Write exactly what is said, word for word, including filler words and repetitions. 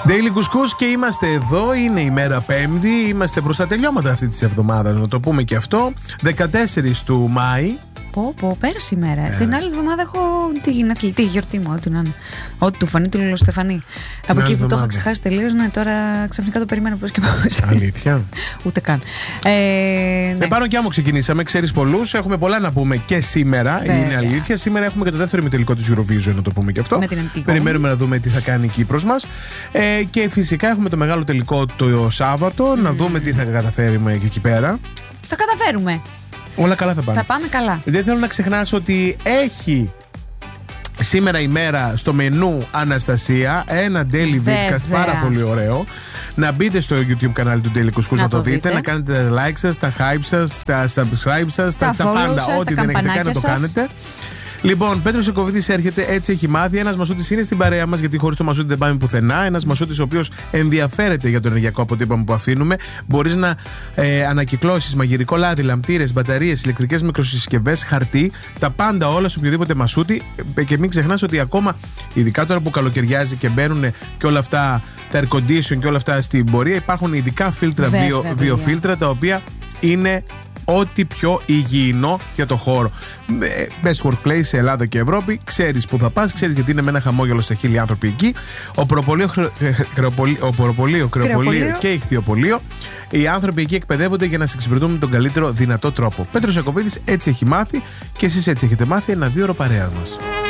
Daily Couscous και είμαστε εδώ. Είναι η μέρα Πέμπτη. Είμαστε προς τα τελειώματα αυτή της εβδομάδας. Να το πούμε και αυτό. δεκατέσσερις του Μάη. Πω, πω, πέρασε η μέρα. Ε, Την άλλη εβδομάδα έχω τη γυναικητή γιορτή μου. Ό,τι, ό,τι του φανεί, του Λουλοστεφανή. Από εκεί που το είχα ξεχάσει τελείως, ναι, τώρα ξαφνικά το περιμένω πώς και πώς. Αλήθεια. Ούτε καν. Ε, ναι. Επάνω κι άμμο ξεκινήσαμε, ξέρεις πολλούς. Έχουμε πολλά να πούμε και σήμερα. Βέβαια. Είναι αλήθεια. Σήμερα έχουμε και το δεύτερο ημιτελικό της Eurovision, να το πούμε και αυτό. Με την Αντίγονη. Περιμένουμε να δούμε τι θα κάνει η Κύπρος μας. Ε, και φυσικά έχουμε το μεγάλο τελικό το Σάββατο. Mm. Να δούμε τι θα καταφέρουμε και εκεί πέρα. Θα καταφέρουμε. Όλα καλά θα πάνε. Θα πάνε καλά. Δεν θέλω να ξεχνάς ότι έχει σήμερα η μέρα στο μενού Αναστασία ένα daily vidcast πάρα πολύ ωραίο. Να μπείτε στο YouTube κανάλι του Daily Couscous να, να το δείτε, δείτε, να κάνετε τα like σας, τα hype σας, τα subscribe σας, τα, τα, τα πάντα, σας, ό,τι δεν έχετε κάνει να το κάνετε. Λοιπόν, Πέτρος Ιακωβίδης έρχεται, έτσι έχει μάθει. Ένας Μασούτης είναι στην παρέα μας, γιατί χωρίς το Μασούτη δεν πάμε πουθενά. Ένας Μασούτης ο οποίος ενδιαφέρεται για το ενεργειακό αποτύπωμα που αφήνουμε. Μπορείς να ε, ανακυκλώσεις μαγειρικό λάδι, λαμπτήρες, μπαταρίες, ηλεκτρικές μικροσυσκευές, χαρτί, τα πάντα όλα σε οποιοδήποτε Μασούτη. Και μην ξεχνάς ότι ακόμα, ειδικά τώρα που καλοκαιριάζει και μπαίνουν και όλα αυτά τα air condition και όλα αυτά στην πορεία, υπάρχουν ειδικά φίλτρα, βιοφίλτρα, τα οποία είναι ό,τι πιο υγιεινό για το χώρο. Best Workplace σε Ελλάδα και Ευρώπη. Ξέρεις που θα πας, ξέρεις γιατί είναι με ένα χαμόγελο στα χείλη άνθρωποι εκεί. Ο προπολείο, ο προπολείο, κρεοπολείο και ηχθειοπολείο. Οι άνθρωποι εκεί εκπαιδεύονται για να σε εξυπηρετούν με τον καλύτερο δυνατό τρόπο. Πέτρος Ιακωβίδης έτσι έχει μάθει και εσείς έτσι έχετε μάθει ένα δύο ώρο παρέα μας.